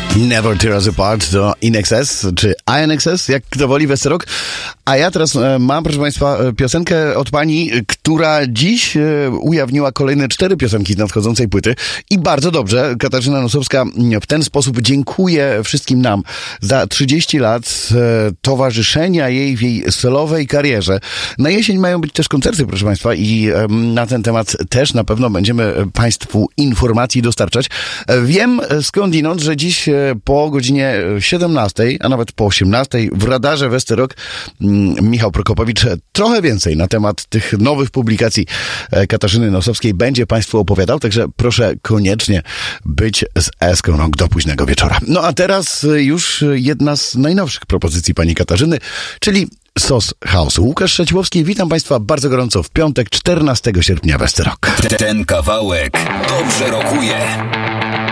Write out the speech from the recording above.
Never Tear Us Apart to INXS, czy INXS, jak kto woli, Westerok. A ja teraz mam, proszę Państwa, piosenkę od pani, która dziś ujawniła kolejne 4 piosenki z nadchodzącej płyty. I bardzo dobrze, Katarzyna Nosowska w ten sposób dziękuję wszystkim nam za 30 lat towarzyszenia jej w jej solowej karierze. Na jesień mają być też koncerty, proszę Państwa, i na ten temat też na pewno będziemy Państwu informacji dostarczać. Wiem skądinąd, że dziś po godzinie 17, a nawet po 18 w radarze Westerok Michał Prokopowicz trochę więcej na temat tych nowych publikacji Katarzyny Nosowskiej będzie Państwu opowiadał, także proszę koniecznie być z Eską Rock do późnego wieczora. No a teraz już jedna z najnowszych propozycji pani Katarzyny, czyli Sos House'u. Łukasz Szaciłowski, witam Państwa bardzo gorąco w piątek, 14 sierpnia Westerok. Ten kawałek dobrze rokuje.